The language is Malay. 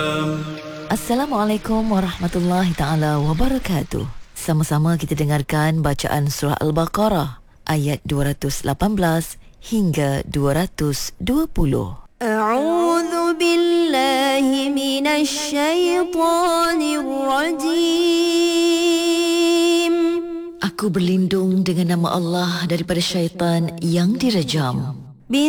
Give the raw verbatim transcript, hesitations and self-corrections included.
Assalamualaikum warahmatullahi taala wabarakatuh. Sama-sama kita dengarkan bacaan surah Al-Baqarah ayat dua ratus lapan belas hingga dua ratus dua puluh. A'udzu billahi minasy syaithanir rajim. Aku berlindung dengan nama Allah daripada syaitan yang direjam.